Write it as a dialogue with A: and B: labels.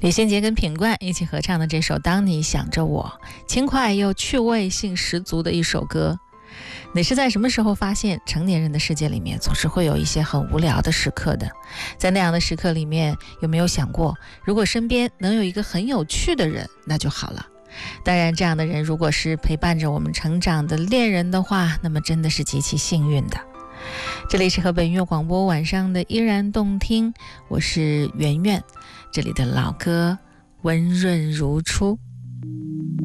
A: 李心洁跟品冠一起合唱的这首《当你想着我》，轻快又趣味性十足的一首歌。你是在什么时候发现成年人的世界里面总是会有一些很无聊的时刻的？在那样的时刻里面，有没有想过，如果身边能有一个很有趣的人，那就好了。当然，这样的人如果是陪伴着我们成长的恋人的话，那么真的是极其幸运的。这里是河北音乐广播晚上的依然动听，我是圆圆，这里的老歌温润如初。